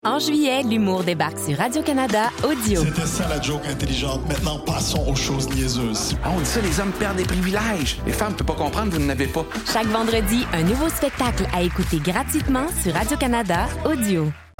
En juillet, l'humour débarque sur Radio-Canada Audio. C'était ça la joke intelligente. Maintenant, passons aux choses niaiseuses. Ah, on dit ça, les hommes perdent des privilèges. Les femmes ne peuvent pas comprendre, vous n'en avez pas. Chaque vendredi, un nouveau spectacle à écouter gratuitement sur Radio-Canada Audio.